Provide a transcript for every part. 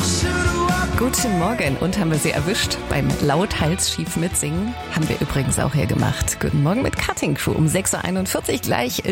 Guten Morgen, und haben wir sie erwischt beim lauthals schief mitsingen? Haben wir übrigens auch hier gemacht. Guten Morgen mit Cutting Crew um 6.41 Uhr, gleich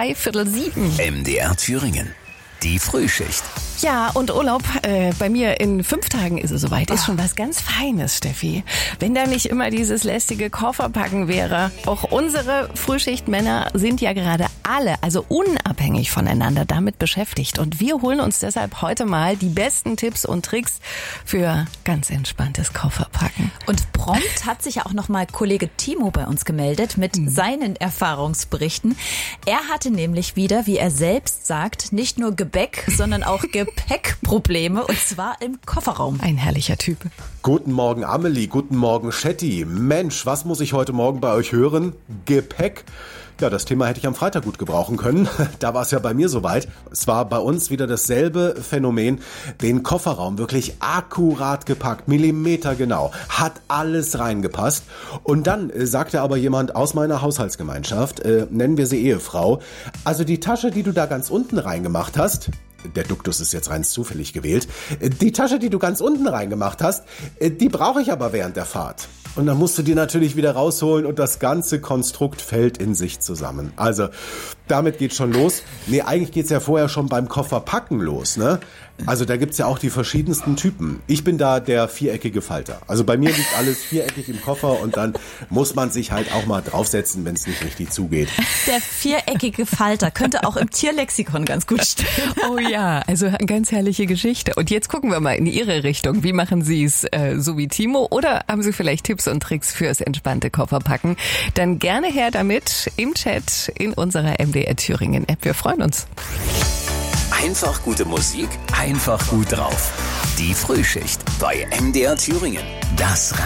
6:45. MDR Thüringen. Die Frühschicht. Ja, und Urlaub, bei mir in 5 Tagen ist es soweit. Ist schon was ganz Feines, Steffi. Wenn da nicht immer dieses lästige Kofferpacken wäre. Auch unsere Frühschichtmänner sind ja gerade alle, also unabhängig voneinander, damit beschäftigt. Und wir holen uns deshalb heute mal die besten Tipps und Tricks für ganz entspanntes Kofferpacken. Und prompt hat sich ja auch nochmal Kollege Timo bei uns gemeldet mit seinen Erfahrungsberichten. Er hatte nämlich wieder, wie er selbst sagt, nicht nur Gebäck, sondern auch Gepäckprobleme, und zwar im Kofferraum. Ein herrlicher Typ. Guten Morgen Amelie, guten Morgen Schetti. Mensch, was muss ich heute Morgen bei euch hören? Gepäck? Ja, das Thema hätte ich am Freitag gut gebrauchen können. Da war es ja bei mir soweit. Es war bei uns wieder dasselbe Phänomen. Den Kofferraum wirklich akkurat gepackt, millimetergenau. Hat alles reingepasst. Und dann sagte aber jemand aus meiner Haushaltsgemeinschaft, nennen wir sie Ehefrau, also die Tasche, die du da ganz unten reingemacht hast, der Duktus ist jetzt rein zufällig gewählt, die Tasche, die du ganz unten reingemacht hast, die brauche ich aber während der Fahrt. Und dann musst du die natürlich wieder rausholen und das ganze Konstrukt fällt in sich zusammen. Also, damit geht's schon los. Nee, eigentlich geht's ja vorher schon beim Kofferpacken los, ne? Also da gibt's ja auch die verschiedensten Typen. Ich bin da der viereckige Falter. Also bei mir liegt alles viereckig im Koffer und dann muss man sich halt auch mal draufsetzen, wenn es nicht richtig zugeht. Der viereckige Falter könnte auch im Tierlexikon ganz gut stehen. Oh ja, also eine ganz herrliche Geschichte. Und jetzt gucken wir mal in Ihre Richtung. Wie machen Sie es so wie Timo? Oder haben Sie vielleicht Tipps und Tricks fürs entspannte Kofferpacken? Dann gerne her damit im Chat in unserer MDR Thüringen App. Wir freuen uns. Einfach gute Musik, einfach gut drauf. Die Frühschicht bei MDR Thüringen. Das